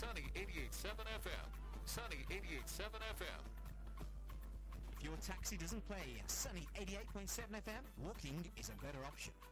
Sunny 88.7 FM. Sunny 88.7 FM. If your taxi doesn't play Sunny 88.7 FM, walking is a better option.